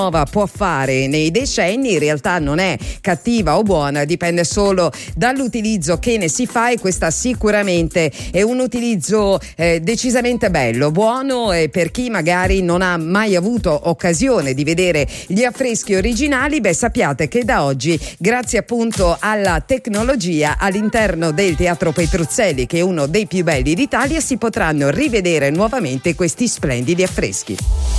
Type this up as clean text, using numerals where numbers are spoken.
può fare nei decenni in realtà non è cattiva o buona, dipende solo dall'utilizzo che ne si fa, e questa sicuramente è un utilizzo decisamente bello, buono, per chi magari non ha mai avuto occasione di vedere gli affreschi originali. Sappiate che da oggi, grazie appunto alla tecnologia, all'interno del Teatro Petruzzelli, che è uno dei più belli d'Italia, si potranno rivedere nuovamente questi splendidi affreschi.